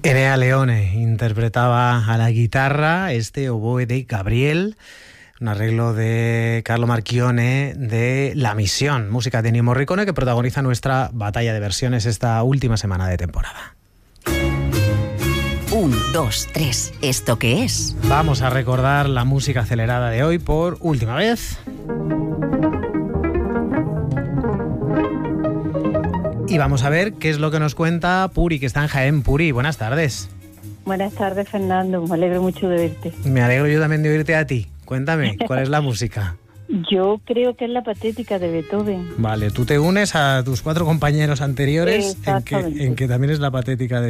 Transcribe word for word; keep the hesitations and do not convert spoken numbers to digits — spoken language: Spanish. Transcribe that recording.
Enea Leone interpretaba a la guitarra este oboe de Gabriel, un arreglo de Carlo Marchione de La Misión, música de Ennio Morricone, que protagoniza nuestra batalla de versiones esta última semana de temporada. Un, dos, tres. ¿Esto qué es? Vamos a recordar la música acelerada de hoy por última vez. Y vamos a ver qué es lo que nos cuenta Puri, que está en Jaén. Puri, buenas tardes. Buenas tardes, Fernando. Me alegro mucho de verte. Me alegro yo también de oírte a ti. Cuéntame, ¿cuál es la música? Yo creo que es la Patética de Beethoven. Vale, tú te unes a tus cuatro compañeros anteriores en que, en que también es la Patética de